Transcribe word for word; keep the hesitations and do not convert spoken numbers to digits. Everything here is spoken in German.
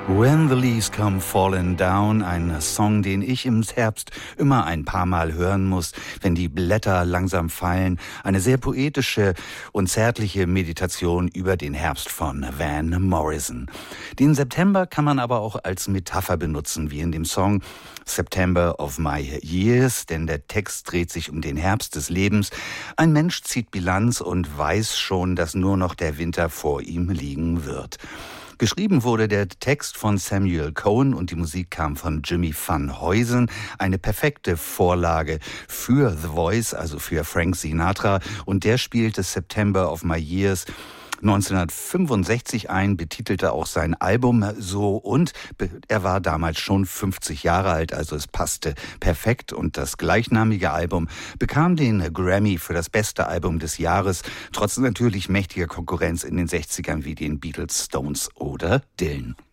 When the Leaves Come Falling Down, ein Song, den ich im Herbst immer ein paar Mal hören muss, wenn die Blätter langsam fallen. Eine sehr poetische und zärtliche Meditation über den Herbst von Van Morrison. Den September kann man aber auch als Metapher benutzen, wie in dem Song September of My Years, denn der Text dreht sich um den Herbst des Lebens. Ein Mensch zieht Bilanz und weiß schon, dass nur noch der Winter vor ihm liegen wird. Geschrieben wurde der Text von Samuel Cohen und die Musik kam von Jimmy Van Heusen. Eine perfekte Vorlage für The Voice, also für Frank Sinatra. Und der spielte September of My Years neunzehnhundertfünfundsechzig ein, betitelte auch sein Album so und er war damals schon fünfzig Jahre alt, also es passte perfekt. Und das gleichnamige Album bekam den Grammy für das beste Album des Jahres, trotz natürlich mächtiger Konkurrenz in den sechzigern wie den Beatles, Stones oder Dylan.